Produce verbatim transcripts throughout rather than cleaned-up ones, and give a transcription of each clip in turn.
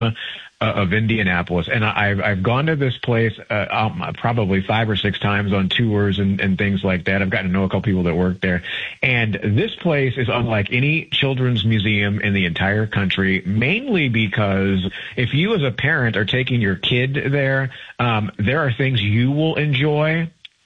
of Indianapolis, and I've I've gone to this place uh, um, probably five or six times on tours and, and things like that. I've gotten to know a couple people that work there, and this place is unlike any children's museum in the entire country. Mainly because if you as a parent are taking your kid there, um, there are things you will enjoy.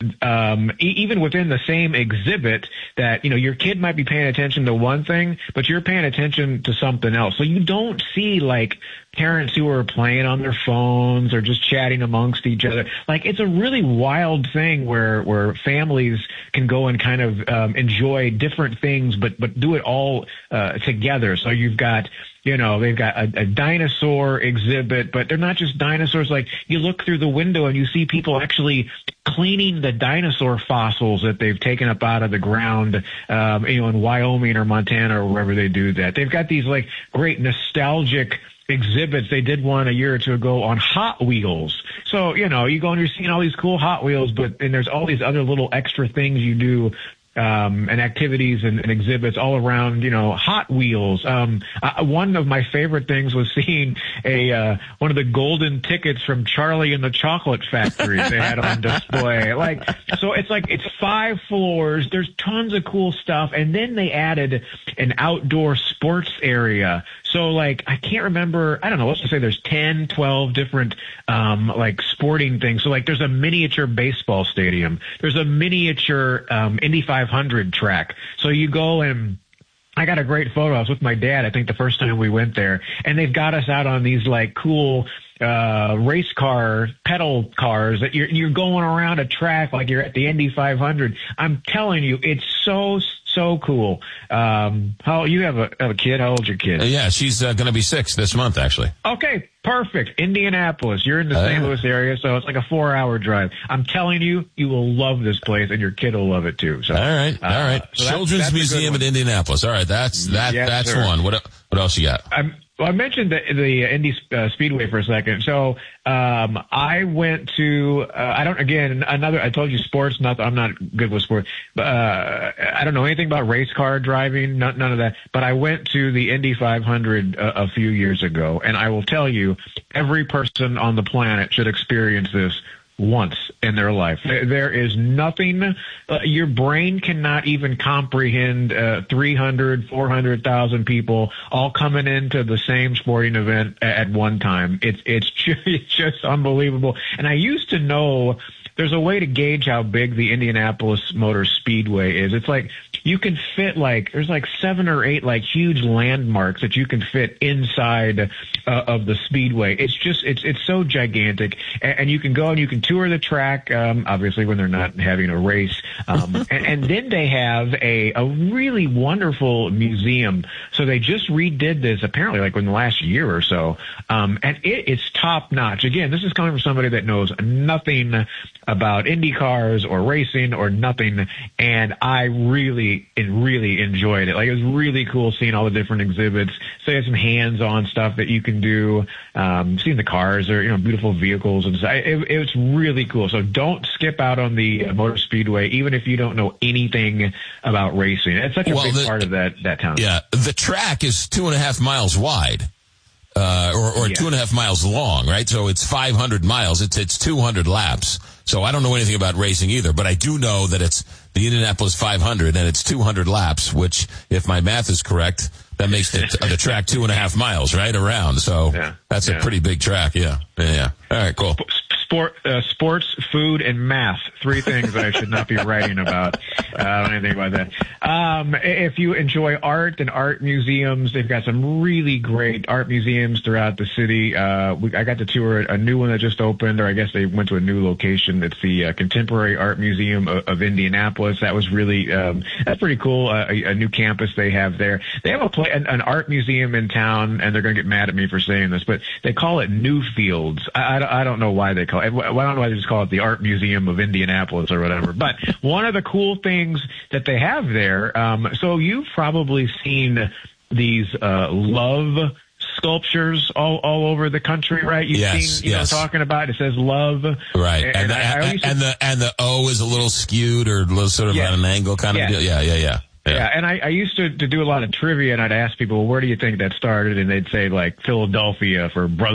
Um, e- even within the same exhibit that, you know, your kid might be paying attention to one thing, but you're paying attention to something else. So you don't see like parents who are playing on their phones or just chatting amongst each other. Like it's a really wild thing where, where families can go and kind of, um, enjoy different things, but, but do it all, uh, together. So you've got, you know, they've got a, a dinosaur exhibit, but they're not just dinosaurs. Like you look through the window and you see people actually cleaning the dinosaur fossils that they've taken up out of the ground, um, you know, in Wyoming or Montana or wherever they do that. They've got these like great nostalgic exhibits. They did one a year or two ago on Hot Wheels. So, you know, you go and you're seeing all these cool Hot Wheels, but and there's all these other little extra things you do um, and activities and, and exhibits all around, you know, Hot Wheels. Um, uh, one of my favorite things was seeing a, uh, one of the golden tickets from Charlie and the Chocolate Factory they had on display. Like, so it's like, it's five floors. There's tons of cool stuff. And then they added an outdoor sports area. So like, I can't remember, I don't know, let's just say there's ten, twelve different, um, like sporting things. So like there's a miniature baseball stadium. There's a miniature, um, Indy five hundred track. So you go and I got a great photo. I was with my dad, I think the first time we went there, and they've got us out on these like cool, uh, race car, pedal cars that you're, you're going around a track like you're at the Indy five hundred. I'm telling you, it's so, so cool. Um, how you have a, have a kid? How old's your kid? Uh, yeah, she's uh, going to be six this month, actually. Okay, perfect. Indianapolis. You're in the Uh, Saint Louis area, so it's like a four-hour drive. I'm telling you, you will love this place, and your kid will love it too. So, all right, all right. Uh, so Children's that's, that's Museum in Indianapolis. All right, that's that. Yes, that's sir. one. What what else you got? I'm, well, I mentioned the, the Indy uh, Speedway for a second. So um, I went to, uh, I don't, again, another, I told you sports, not, I'm not good with sports. But, uh, I don't know anything about race car driving, not, none of that. But I went to the Indy five hundred a, a few years ago, and I will tell you, every person on the planet should experience this once in their life. There is nothing, uh, your brain cannot even comprehend uh, three hundred, four hundred thousand people all coming into the same sporting event at one time. It's, it's just, it's just unbelievable. And I used to know there's a way to gauge how big the Indianapolis Motor Speedway is. It's like you can fit like, there's like seven or eight like huge landmarks that you can fit inside uh, of the Speedway. It's just, it's, it's so gigantic. And, and you can go and you can tour the track, um, obviously when they're not having a race. Um, and, and then they have a, a really wonderful museum. So they just redid this apparently like in the last year or so. Um, and it, it's top notch. Again, this is coming from somebody that knows nothing about Indy cars or racing or nothing, and I really, really enjoyed it. Like, it was really cool seeing all the different exhibits. So you have some hands-on stuff that you can do, um, seeing the cars or, you know, beautiful vehicles. And so it, it was really cool. So don't skip out on the Motor Speedway, even if you don't know anything about racing. It's such a Well, big the, part of that, that town. Yeah, the track is two and a half miles wide. Uh, or, or Yeah. two and a half miles long, right? So it's five hundred miles. It's, it's two hundred laps. So I don't know anything about racing either, but I do know that it's the Indianapolis five hundred and it's two hundred laps, which, if my math is correct, that makes the, the track two and a half miles, right? Around. So Yeah. that's Yeah. a pretty big track. Yeah. Yeah. yeah. All right, cool. Sport, uh, sports, food, and math. Three things that I should not be writing about. Uh, I don't know anything about that. Um, if you enjoy art and art museums, they've got some really great art museums throughout the city. Uh, we, I got to tour a new one that just opened, or I guess they went to a new location. It's the uh, Contemporary Art Museum of, of Indianapolis. That was really, um, that's pretty cool. Uh, a, a new campus they have there. They have a play, an, an art museum in town, and they're going to get mad at me for saying this, but they call it Newfields. I, I, I don't know why they call it. I don't know why they just call it the Art Museum of Indianapolis or whatever. But one of the cool things that they have there, um, so you've probably seen these uh, love sculptures all all over the country, right? You've Yes, seen, you yes. know, talking about it says love, Right. And, And, the, I, I always and the, and the O is a little skewed or a little sort of Yes. at an angle kind Yes. of deal. Yeah. Yeah. Yeah. Yeah, yeah and I, I used to, to do a lot of trivia, and I'd ask people, well, where do you think that started? And they'd say, like, Philadelphia for Brother